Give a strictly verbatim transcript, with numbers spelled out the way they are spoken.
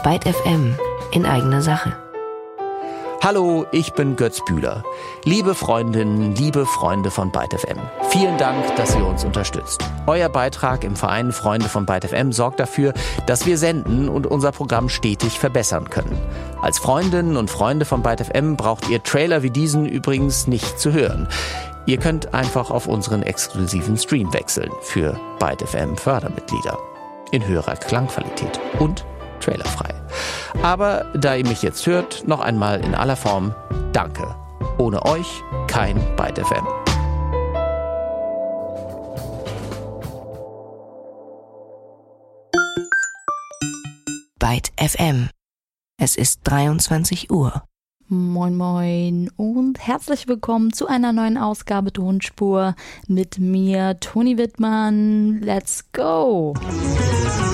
Byte F M in eigener Sache. Hallo, ich bin Götz Bühler. Liebe Freundinnen, liebe Freunde von Byte F M, vielen Dank, dass ihr uns unterstützt. Euer Beitrag im Verein Freunde von Byte F M sorgt dafür, dass wir senden und unser Programm stetig verbessern können. Als Freundinnen und Freunde von Byte F M braucht ihr Trailer wie diesen übrigens nicht zu hören. Ihr könnt einfach auf unseren exklusiven Stream wechseln für Byte F M Fördermitglieder. In höherer Klangqualität und trailerfrei. Aber da ihr mich jetzt hört, noch einmal in aller Form Danke. Ohne euch kein Byte F M. Byte F M. Es ist dreiundzwanzig Uhr. Moin moin und herzlich willkommen zu einer neuen Ausgabe Tonspur mit mir, Toni Wittmann. Let's go!